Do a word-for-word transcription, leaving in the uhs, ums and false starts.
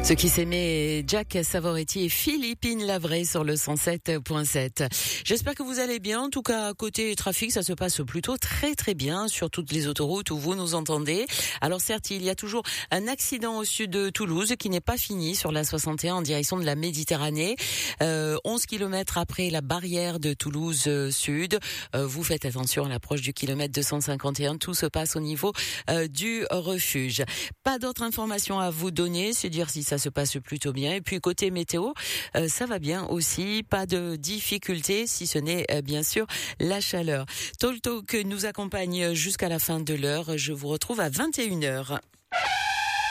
Ce qui s'aimait, Jack Savoretti et Philippine Lavray sur le cent sept point sept. J'espère que vous allez bien. En tout cas, côté trafic, ça se passe plutôt très très bien sur toutes les autoroutes où vous nous entendez. Alors certes, il y a toujours un accident au sud de Toulouse qui n'est pas fini sur la soixante et un en direction de la Méditerranée. Euh, onze kilomètres après la barrière de Toulouse euh, Sud. Euh, vous faites attention à l'approche du kilomètre deux cent cinquante et un. Tout se passe au niveau euh, du refuge. Pas d'autres informations à vous donner, c'est dire si ça se passe plutôt bien. Et puis côté météo, euh, ça va bien aussi, pas de difficultés, si ce n'est euh, bien sûr la chaleur. Talk Talk nous accompagne jusqu'à la fin de l'heure. Je vous retrouve à vingt et une heures.